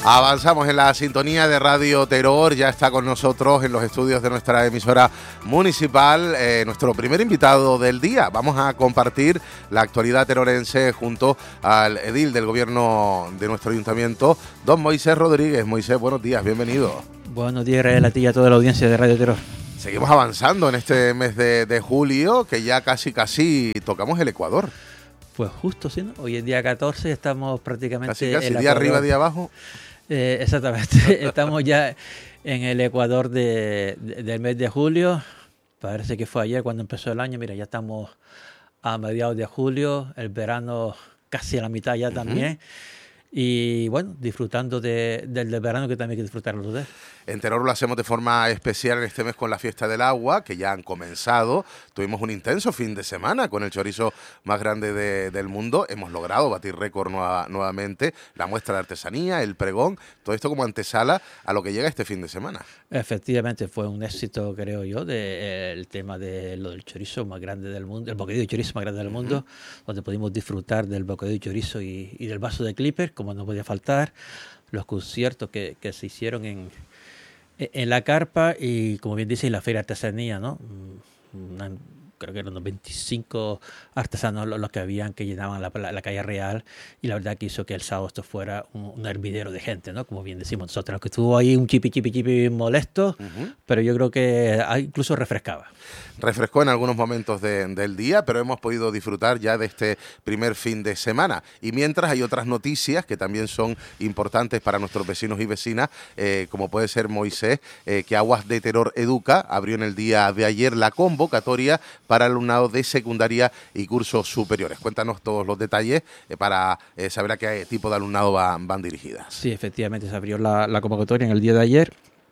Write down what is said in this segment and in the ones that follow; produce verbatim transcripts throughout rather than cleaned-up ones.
Avanzamos en la sintonía de Radio Terror. Ya está con nosotros en los estudios de nuestra emisora municipal eh, nuestro primer invitado del día. Vamos a compartir la actualidad terorense junto al edil del gobierno de nuestro ayuntamiento, don Moisés Rodríguez. Moisés, buenos días, bienvenido. Buenos días, Rael, a ti y a toda la audiencia de Radio Terror. Seguimos avanzando en este mes de, de julio, que ya casi casi tocamos el Ecuador. Pues justo, sí, ¿no? Hoy es día catorce, estamos prácticamente... Casi casi, en día Ecuador. arriba, día abajo. Eh, exactamente, estamos ya en el Ecuador de, de, del mes de julio. Parece que fue ayer cuando empezó el año. Mira, ya estamos a mediados de julio, el verano casi a la mitad ya también. Uh-huh. Y bueno, disfrutando de, del, del verano, que también hay que disfrutarlo de. En Terror lo hacemos de forma especial en este mes con la Fiesta del Agua, que ya han comenzado. Tuvimos un intenso fin de semana con el chorizo más grande de, del mundo. Hemos logrado batir récord nueva, nuevamente. La muestra de artesanía, el pregón, todo esto como antesala a lo que llega este fin de semana. Efectivamente, fue un éxito, creo yo, de, el tema de lo del chorizo más grande del mundo, el bocadillo de chorizo más grande del mundo, uh-huh. donde pudimos disfrutar del bocadillo de chorizo y, y del vaso de Clipper, como no podía faltar, los conciertos que, que se hicieron en... en la carpa y, como bien dice, la feria de artesanía, ¿no? Una, creo que eran unos veinticinco artesanos los, los que habían, que llenaban la, la, la calle Real, y la verdad que hizo que el sábado esto fuera un, un hervidero de gente, ¿no? Como bien decimos nosotros, que estuvo ahí un chipi chipi chipi molesto, uh-huh. pero yo creo que incluso refrescaba. Refrescó en algunos momentos de, del día, pero hemos podido disfrutar ya de este primer fin de semana. Y mientras hay otras noticias que también son importantes para nuestros vecinos y vecinas, eh, como puede ser Moisés, eh, que Aguas de Terror Educa abrió en el día de ayer la convocatoria para alumnado de secundaria y cursos superiores. Cuéntanos todos los detalles eh, para eh, saber a qué tipo de alumnado van, van dirigidas. Sí, efectivamente, se abrió la, la convocatoria en el día de ayer.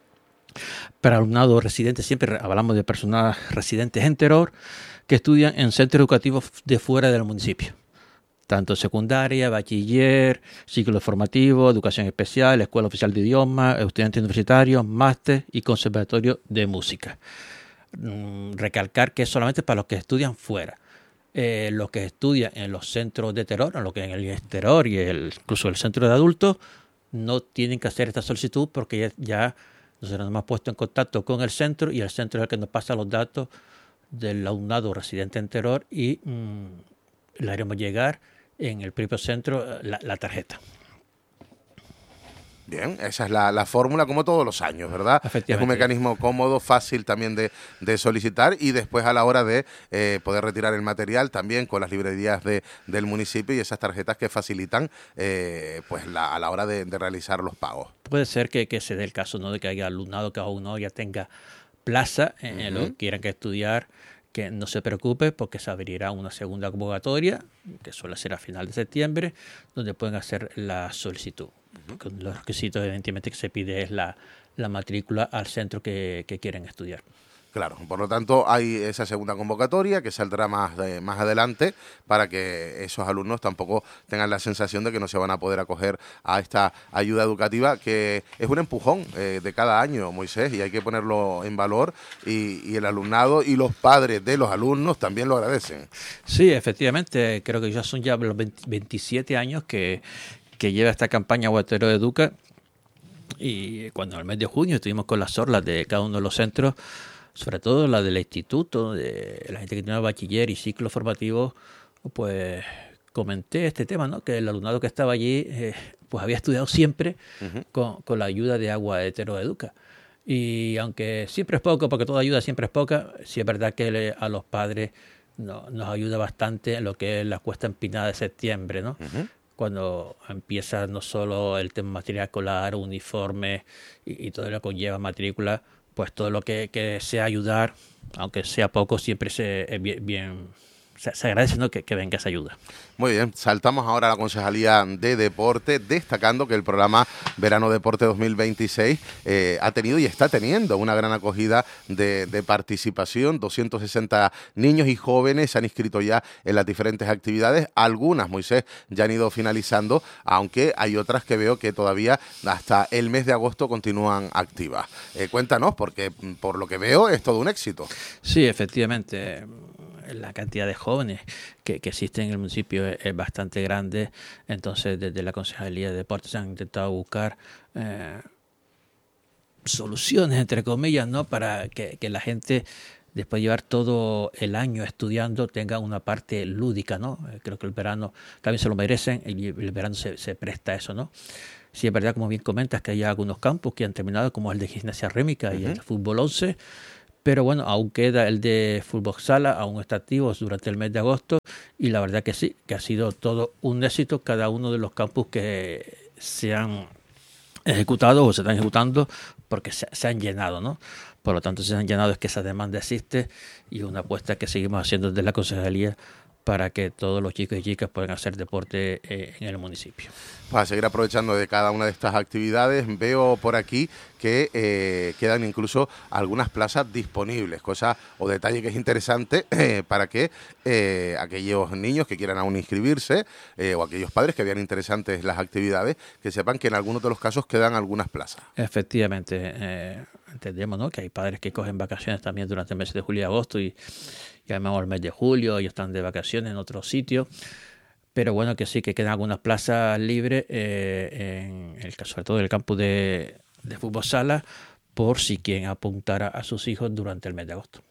Para alumnado residente, siempre hablamos de personas residentes en Terror que estudian en centros educativos de fuera del municipio, tanto secundaria, bachiller, ciclo formativo, educación especial, escuela oficial de idiomas, estudiantes universitarios, máster y conservatorio de música. Mm, recalcar que es solamente para los que estudian fuera. Eh, los que estudian en los centros de Terror, en lo que en el exterior y el, incluso el centro de adultos, no tienen que hacer esta solicitud porque ya, ya nosotros nos hemos puesto en contacto con el centro y el centro es el que nos pasa los datos del alumnado residente en Terror y mmm, le haremos llegar en el propio centro la, la tarjeta. Bien, esa es la, la fórmula como todos los años, ¿verdad? Es un mecanismo cómodo, fácil también de, de solicitar y después a la hora de eh, poder retirar el material también con las librerías de, del municipio y esas tarjetas que facilitan eh, pues la, a la hora de, de realizar los pagos. Puede ser que, que se dé el caso, ¿no?, de que haya alumnado que aún no ya tenga plaza en uh-huh. lo que quieran que estudiar, que no se preocupe porque se abrirá una segunda convocatoria, que suele ser a final de septiembre, donde pueden hacer la solicitud. Uh-huh. Con los requisitos, evidentemente, que se pide es la, la matrícula al centro que, que quieren estudiar. Claro, por lo tanto hay esa segunda convocatoria que saldrá más, de, más adelante para que esos alumnos tampoco tengan la sensación de que no se van a poder acoger a esta ayuda educativa, que es un empujón eh, de cada año, Moisés, y hay que ponerlo en valor y, y el alumnado y los padres de los alumnos también lo agradecen. Sí, efectivamente, creo que ya son ya los veintisiete años que, que lleva esta campaña Aguas de Terror Educa, y cuando en el mes de junio estuvimos con las orlas de cada uno de los centros, sobre todo la del instituto, de la gente que tiene bachiller y ciclo formativo, pues comenté este tema, ¿no? Que el alumnado que estaba allí eh, pues había estudiado siempre uh-huh. con, con la ayuda de Aguas de Terror Educa. Y aunque siempre es poco, porque toda ayuda siempre es poca, sí es verdad que le, a los padres no, nos ayuda bastante en lo que es la cuesta empinada de septiembre, ¿no? Uh-huh. Cuando empieza no solo el tema material escolar, uniforme y, y todo lo que conlleva matrícula, pues todo lo que, que sea ayudar, aunque sea poco, siempre se, es bien, bien se, se agradece, ¿no?, que, que venga esa ayuda. Muy bien, saltamos ahora a la Concejalía de Deporte, destacando que el programa Verano Deporte dos mil veintiséis eh, ha tenido y está teniendo una gran acogida de, de participación. doscientos sesenta niños y jóvenes se han inscrito ya en las diferentes actividades. Algunas, Moisés, ya han ido finalizando, aunque hay otras que veo que todavía hasta el mes de agosto continúan activas. Eh, cuéntanos, porque por lo que veo es todo un éxito. Sí, efectivamente. la cantidad de jóvenes que, que existen en el municipio es, es bastante grande. Entonces, desde la Concejalía de Deportes se han intentado buscar eh, soluciones, entre comillas, ¿no? Para que, que la gente, después de llevar todo el año estudiando, tenga una parte lúdica, ¿no? Creo que el verano también se lo merecen y el verano se, se presta a eso, ¿no? Sí, es verdad, como bien comentas, que hay algunos campos que han terminado, como el de gimnasia rítmica y uh-huh. el de fútbol once, pero bueno, aún queda el de fútbol sala, aún está activo durante el mes de agosto, y la verdad que sí, que ha sido todo un éxito cada uno de los campus que se han ejecutado o se están ejecutando, porque se, se han llenado, ¿no? Por lo tanto, si se han llenado es que esa demanda existe, y una apuesta que seguimos haciendo desde la Concejalía para que todos los chicos y chicas puedan hacer deporte eh, en el municipio. Para seguir aprovechando de cada una de estas actividades, veo por aquí que eh, quedan incluso algunas plazas disponibles, cosa o detalle que es interesante eh, para que eh, aquellos niños que quieran aún inscribirse eh, o aquellos padres que vean interesantes las actividades, que sepan que en algunos de los casos quedan algunas plazas. Efectivamente, eh, entendemos, ¿no?, que hay padres que cogen vacaciones también durante el mes de julio y agosto y ya llamamos el mes de julio, ellos están de vacaciones en otro sitio, pero bueno, que sí, que quedan algunas plazas libres eh, en el caso, sobre todo del campus de, de fútbol sala, por si quieren apuntar a, a sus hijos durante el mes de agosto.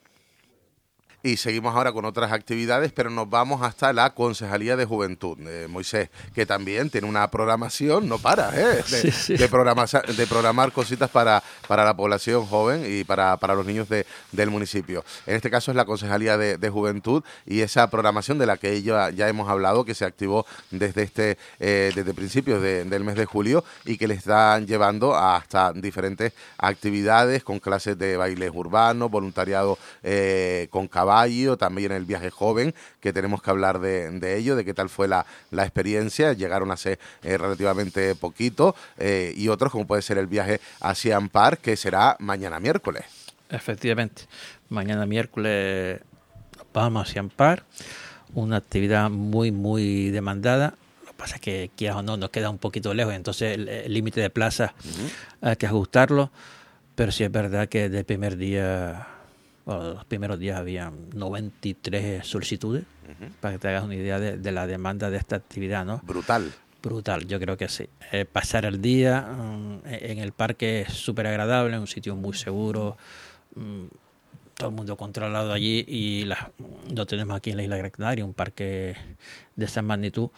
Y seguimos ahora con otras actividades, pero nos vamos hasta la Concejalía de Juventud, eh, Moisés, que también tiene una programación, no para, ¿eh? de, sí, sí. de, programar, de programar cositas para, para la población joven y para, para los niños de, del municipio. En este caso es la Concejalía de, de Juventud, y esa programación de la que ya, ya hemos hablado, que se activó desde este eh, desde principios de, del mes de julio, y que le están llevando hasta diferentes actividades con clases de bailes urbanos, voluntariado eh, con caballos, también el viaje joven, que tenemos que hablar de, de ello, de qué tal fue la, la experiencia. Llegaron hace eh, relativamente poquito, eh, y otros como puede ser el viaje a Siam Park, que será mañana miércoles. Efectivamente, mañana miércoles vamos a Siam Park, una actividad muy muy demandada. Lo que pasa es que quizás o no nos queda un poquito lejos, entonces el límite de plazas uh-huh. hay que ajustarlo, pero sí es verdad que desde el primer día, bueno, los primeros días había noventa y tres solicitudes, uh-huh. para que te hagas una idea de, de la demanda de esta actividad, ¿no? Brutal. Brutal, yo creo que sí. Eh, pasar el día um, en el parque es súper agradable, un sitio muy seguro, um, todo el mundo controlado allí, y la, lo tenemos aquí en la Isla Gran Canaria, un parque de esa magnitud,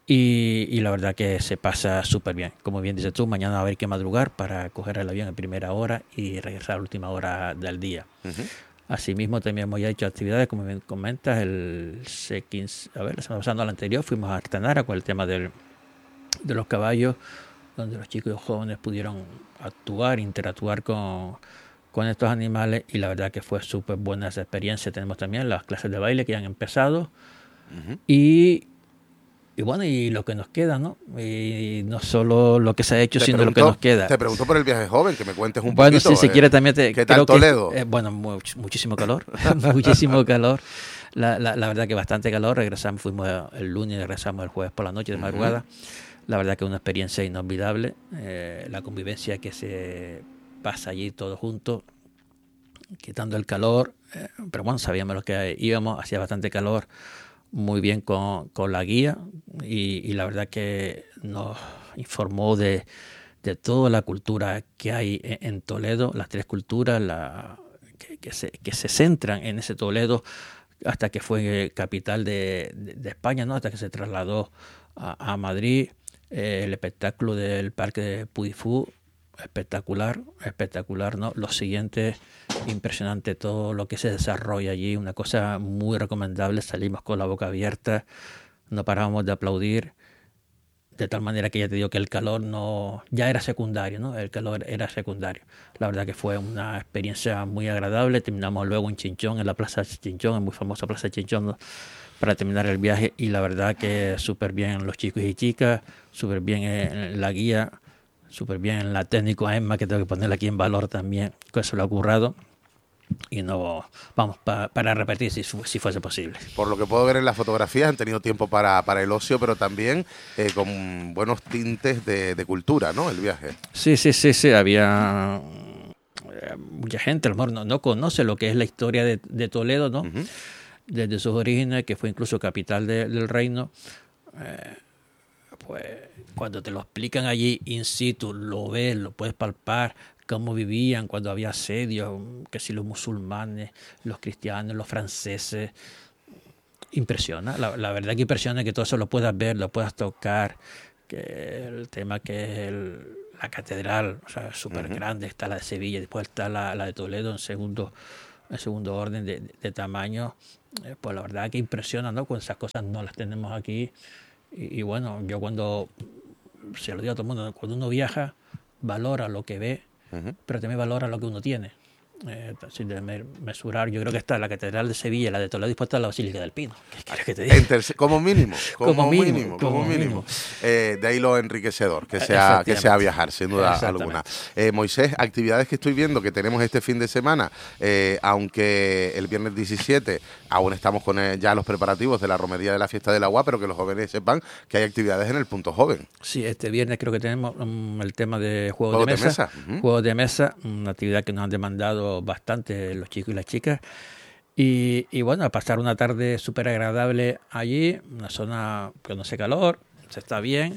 y, y la verdad que se pasa súper bien. Como bien dices tú, mañana va a haber que madrugar para coger el avión en primera hora y regresar a la última hora del día. Uh-huh. Asimismo, también hemos ya hecho actividades, como me comentas, el C quince, a ver, la semana pasada, la anterior, fuimos a Artanara con el tema del, de los caballos, donde los chicos y los jóvenes pudieron actuar, interactuar con, con estos animales, y la verdad que fue súper buena esa experiencia. Tenemos también las clases de baile que ya han empezado, uh-huh. y, y bueno, y lo que nos queda, ¿no? Y no solo lo que se ha hecho, te sino pregunto, lo que nos queda. Te pregunto por el viaje joven, que me cuentes un bueno, poquito. Bueno, si se eh, quiere también te... ¿Qué tal Toledo? Que, eh, bueno, much, muchísimo calor, muchísimo calor. La, la, la verdad que bastante calor. Regresamos, fuimos el lunes y regresamos el jueves por la noche de madrugada. Uh-huh. La verdad que es una experiencia inolvidable. Eh, la convivencia que se pasa allí todos juntos, quitando el calor. Eh, pero bueno, sabíamos lo que íbamos, hacía bastante calor. Muy bien con, con la guía, y, y la verdad que nos informó de, de toda la cultura que hay en, en Toledo, las tres culturas la, que, que, se, que se centran en ese Toledo hasta que fue capital de, de, de España, ¿no? Hasta que se trasladó a, a Madrid. Eh, el espectáculo del Parque de Pudifú, espectacular, espectacular, ¿no? Lo siguiente, impresionante todo lo que se desarrolla allí, una cosa muy recomendable. Salimos con la boca abierta, no parábamos de aplaudir, de tal manera que ya te digo que el calor no ya era secundario, ¿no? El calor era secundario. La verdad que fue una experiencia muy agradable. Terminamos luego en Chinchón, en la Plaza Chinchón, en muy famosa Plaza Chinchón, ¿no?, para terminar el viaje, y la verdad que súper bien los chicos y chicas, súper bien en la guía, súper bien la técnico Emma, que tengo que ponerla aquí en valor también, que se lo ha currado, y no vamos pa, para repetir si, si fuese posible. Por lo que puedo ver en las fotografías, han tenido tiempo para, para el ocio, pero también eh, con buenos tintes de, de cultura, ¿no?, el viaje. Sí, sí, sí, sí, había eh, mucha gente, a lo mejor no, no conoce lo que es la historia de, de Toledo, ¿no? Uh-huh. desde sus orígenes, que fue incluso capital de, del reino. Eh, pues cuando te lo explican allí in situ, lo ves, lo puedes palpar, cómo vivían cuando había asedios, que si los musulmanes, los cristianos, los franceses. Impresiona, la, la verdad que impresiona que todo eso lo puedas ver, lo puedas tocar, que el tema que es el, la catedral, o sea, súper uh-huh. grande, está la de Sevilla, después está la, la de Toledo en segundo, en segundo orden de, de, de tamaño, eh, pues la verdad que impresiona, ¿no? Cuando esas cosas no las tenemos aquí, y, y bueno, yo cuando, se lo digo a todo el mundo, cuando uno viaja, valora lo que ve, uh-huh. pero también valora lo que uno tiene. Eh, sin mesurar, yo creo que está la Catedral de Sevilla, la de Toledo, después está la Basílica del Pino. ¿Qué quieres que te diga? Tercer, como mínimo, como, como mínimo, mínimo, como, como mínimo. mínimo. Eh, de ahí lo enriquecedor, que sea, que sea viajar, sin duda alguna. Eh, Moisés, actividades que estoy viendo que tenemos este fin de semana, eh, aunque el viernes diecisiete aún estamos con eh, ya los preparativos de la romería de la Fiesta del Agua, pero que los jóvenes sepan que hay actividades en el Punto Joven. Sí, este viernes creo que tenemos um, el tema de juegos ¿Juego de mesa. de mesa? Uh-huh. Juegos de mesa, una actividad que nos han demandado bastante los chicos y las chicas. Y, y bueno, a pasar una tarde súper agradable allí, una zona que no hace calor, se está bien.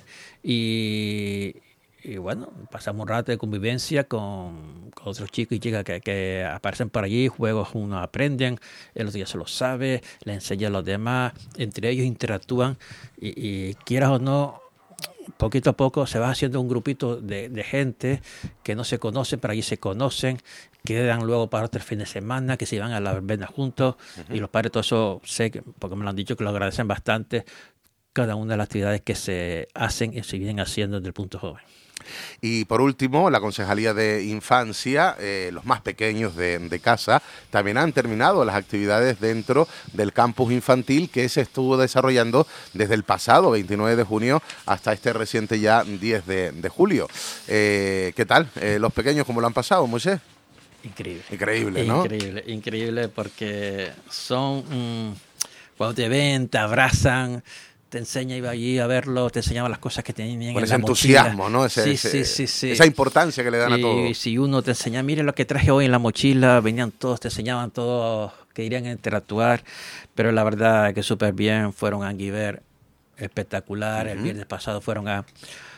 Y, y bueno, pasamos un rato de convivencia con, con otros chicos y chicas que, que aparecen por allí, juegos uno aprenden, el otro ya se lo sabe, le enseña a los demás, entre ellos interactúan y, y quieras o no, poquito a poco se va haciendo un grupito de, de gente que no se conoce, pero allí se conocen, quedan luego para otro fin de semana, que se van a la verbena juntos, uh-huh. y los padres todo eso sé, que, porque me lo han dicho, que lo agradecen bastante, cada una de las actividades que se hacen y se vienen haciendo desde el Punto Joven. Y por último, la Concejalía de Infancia, eh, los más pequeños de, de casa, también han terminado las actividades dentro del campus infantil que se estuvo desarrollando desde el pasado veintinueve de junio hasta este reciente ya diez de, de julio. Eh, ¿Qué tal? Eh, ¿Los pequeños cómo lo han pasado, Moisés? Increíble. Increíble, ¿no? Increíble, increíble porque son... Mmm, cuando te ven, te abrazan, te enseña, iba allí a verlo, te enseñaba las cosas que tenían con en ese la entusiasmo, mochila. ¿no? Ese, sí, ese, sí, sí, sí. Esa importancia que le dan y, a todo. Y si uno te enseña, mire lo que traje hoy en la mochila, venían todos, te enseñaban todos que irían a interactuar, pero la verdad que súper bien, fueron a Anguiver, espectacular, uh-huh. El viernes pasado fueron a,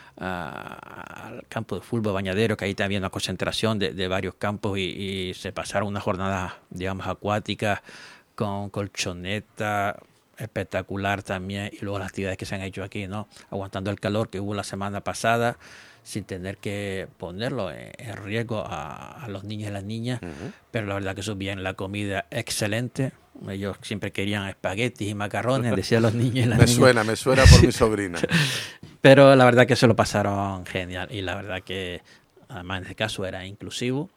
a, al campo de fútbol Bañadero, que ahí también una concentración de, de varios campos y, y se pasaron una jornada, digamos, acuática, con colchoneta, espectacular también, y luego las actividades que se han hecho aquí, ¿no? Aguantando el calor que hubo la semana pasada, sin tener que ponerlo en, en riesgo a, a los niños y las niñas, uh-huh. pero la verdad que eso bien, la comida excelente, ellos siempre querían espaguetis y macarrones, decían los niños y las me niñas. Me suena, me suena por mi sobrina. Pero la verdad que se lo pasaron genial, y la verdad que además en este caso era inclusivo,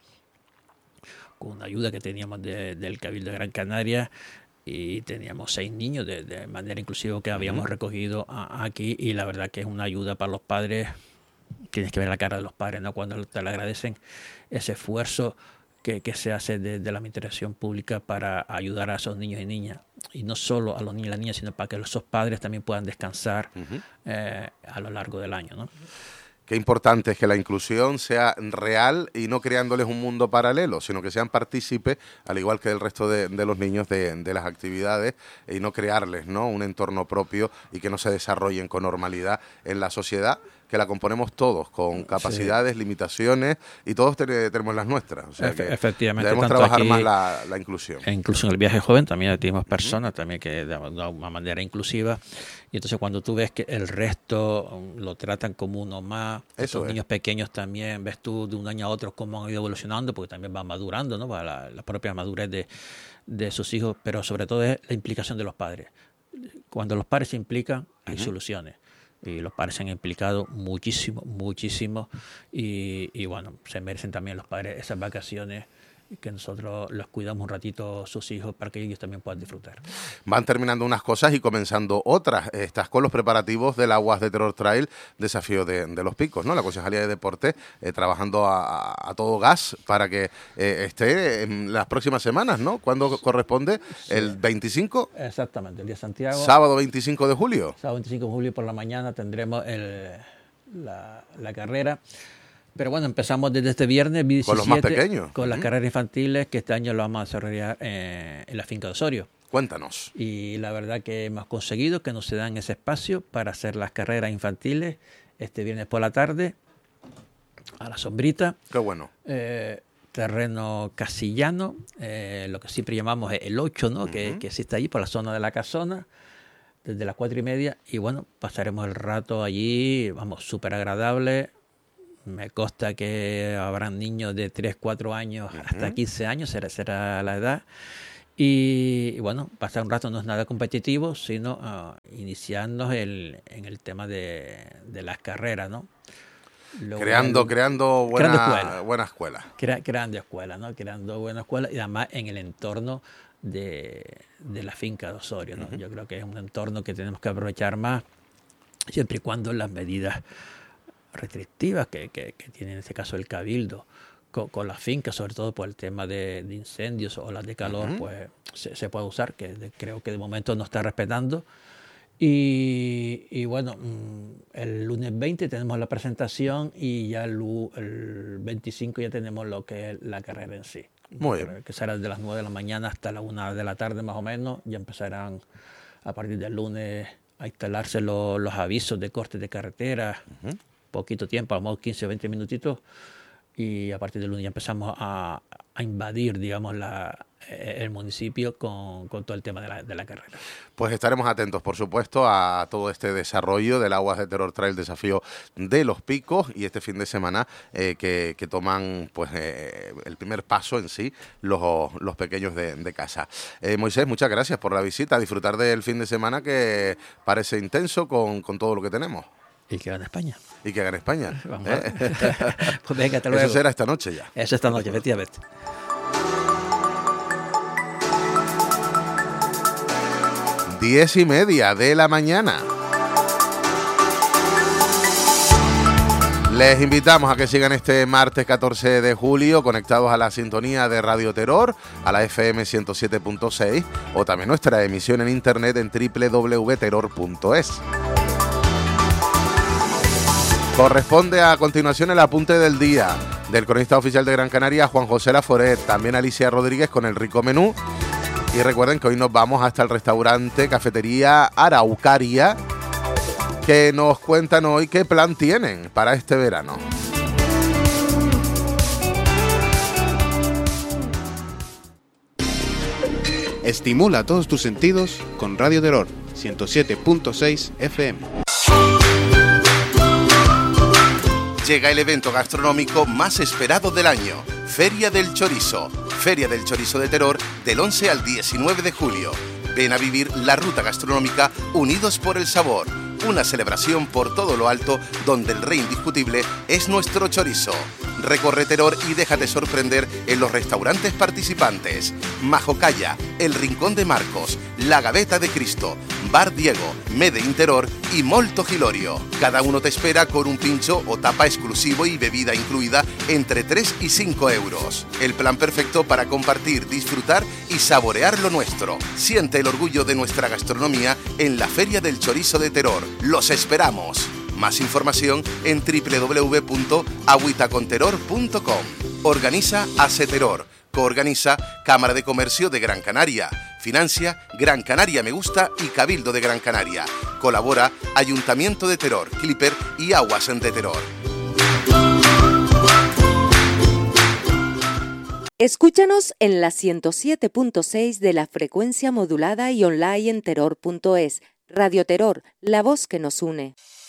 con una ayuda que teníamos de, del Cabildo de Gran Canaria, y teníamos seis niños de, de manera inclusiva que habíamos uh-huh. recogido a, aquí, y la verdad que es una ayuda para los padres. Tienes que ver la cara de los padres, ¿no? Cuando te le agradecen ese esfuerzo que, que se hace desde de la administración pública para ayudar a esos niños y niñas, y no solo a los niños y las niñas, sino para que esos padres también puedan descansar uh-huh. eh, a lo largo del año, ¿no? Qué importante es que la inclusión sea real y no creándoles un mundo paralelo, sino que sean partícipes, al igual que el resto de, de los niños, de, de las actividades, y no crearles, ¿no?, un entorno propio y que no se desarrollen con normalidad en la sociedad, que la componemos todos, con capacidades, sí. limitaciones, y todos tenemos las nuestras. O sea, que efectivamente, debemos trabajar más la, la inclusión. Incluso en el viaje joven también tenemos personas uh-huh. también que de una manera inclusiva, y entonces cuando tú ves que el resto lo tratan como uno más, los niños pequeños también, ves tú de un año a otro cómo han ido evolucionando, porque también van madurando, ¿no?, para la, la propia madurez de, de sus hijos, pero sobre todo es la implicación de los padres. Cuando los padres se implican, hay uh-huh. soluciones. Y los padres se han implicado muchísimo, muchísimo, y, y bueno, se merecen también los padres esas vacaciones, y que nosotros los cuidamos un ratito sus hijos para que ellos también puedan disfrutar. Van terminando unas cosas y comenzando otras. Estás con los preparativos del Aguas de Terror Trail, desafío de, de los Picos, ¿no? La Concejalía de Deporte eh, trabajando a, a todo gas para que eh, esté en las próximas semanas, ¿no? ¿Cuándo corresponde? Sí. ¿El veinticinco? Exactamente, el día de Santiago. ¿Sábado veinticinco de julio? Sábado veinticinco de julio por la mañana tendremos el, la, la carrera. Pero bueno, empezamos desde este viernes diecisiete, con los más pequeños, con uh-huh. las carreras infantiles, que este año lo vamos a desarrollar eh, en la finca de Osorio. Cuéntanos. Y la verdad que hemos conseguido que nos se dan ese espacio para hacer las carreras infantiles este viernes por la tarde, a la sombrita. Qué bueno. Eh, terreno casillano, eh, lo que siempre llamamos el ocho, ¿no? Uh-huh. que, que existe allí por la zona de la Casona, desde las cuatro y media. Y bueno, pasaremos el rato allí, vamos, súper agradable. Me consta que habrán niños de tres, cuatro años uh-huh. hasta quince años, será, será la edad. Y, y bueno, pasar un rato no es nada competitivo, sino uh, iniciarnos el, en el tema de, de las carreras, ¿no? Luego, creando, el, creando buena, creando escuela. buena escuela. Crea, creando escuelas, ¿no? Creando buena escuela y además en el entorno de, de la finca de Osorio, ¿no? Uh-huh. Yo creo que es un entorno que tenemos que aprovechar más, siempre y cuando las medidas restrictivas que, que, que tiene en este caso el Cabildo con, con las fincas, sobre todo por el tema de, de incendios o las de calor, uh-huh. pues se, se puede usar, que de, creo que de momento no está respetando. Y, y bueno, el lunes veinte tenemos la presentación y ya el, el veinticinco ya tenemos lo que es la carrera en sí. Muy bien. Que será desde las nueve de la mañana hasta la una de la tarde más o menos. Ya empezarán a partir del lunes a instalarse lo, los avisos de cortes de carretera. Uh-huh. Poquito tiempo, a lo mejor quince o veinte minutitos. Y a partir del lunes ya empezamos a, a invadir, digamos, la, el municipio con, con todo el tema de la, de la carrera. Pues estaremos atentos, por supuesto, a todo este desarrollo del Aguas de Terror Trail Desafío de los Picos y este fin de semana eh, que, que toman pues eh, el primer paso en sí los, los pequeños de, de casa. Eh, Moisés, muchas gracias por la visita, a disfrutar del fin de semana que parece intenso con, con todo lo que tenemos. Y que gane España. Y que gane España. Vamos ¿eh? Pues venga, hasta luego. Eso será esta noche ya. Eso esta noche, efectivamente. Diez y media de la mañana. Les invitamos a que sigan este martes catorce de julio conectados a la sintonía de Radio Terror, a la F M ciento siete punto seis o también nuestra emisión en internet en doble u doble u doble u punto terror punto es. Corresponde a continuación el apunte del día del cronista oficial de Gran Canaria, Juan José Laforet, también Alicia Rodríguez con el rico menú. Y recuerden que hoy nos vamos hasta el restaurante Cafetería Araucaria, que nos cuentan hoy qué plan tienen para este verano. Estimula todos tus sentidos con Radio Terror ciento siete punto seis F M. Llega el evento gastronómico más esperado del año, Feria del Chorizo. Feria del Chorizo de Terror del once al diecinueve de julio. Ven a vivir la ruta gastronómica Unidos por el Sabor. Una celebración por todo lo alto donde el rey indiscutible es nuestro chorizo. Recorre Terror y déjate sorprender en los restaurantes participantes. Majocaya, El Rincón de Marcos, La Gaveta de Cristo, Bar Diego, Mede in Terror y Molto Gilorio. Cada uno te espera con un pincho o tapa exclusivo y bebida incluida entre tres y cinco euros. El plan perfecto para compartir, disfrutar y saborear lo nuestro. Siente el orgullo de nuestra gastronomía en la Feria del Chorizo de Terror. ¡Los esperamos! Más información en doble u doble u doble u punto agüitaconterror punto com. Organiza Aceterror. Coorganiza Cámara de Comercio de Gran Canaria. Financia Gran Canaria Me Gusta y Cabildo de Gran Canaria. Colabora Ayuntamiento de Terror, Clipper y Aguas de Terror. Escúchanos en la ciento siete punto seis de la frecuencia modulada y online en terror punto es. Radio Terror, la voz que nos une.